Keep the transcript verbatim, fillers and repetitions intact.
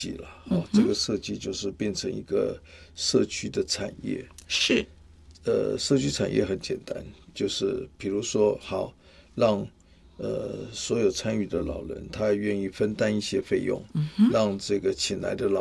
计了， 嗯哦，这个设计就是变成一个社区的产业。 是， 呃，社区产业很简单，就是比如说，好，让呃所有参与的老人他愿意分担一些费用，让这个请来的老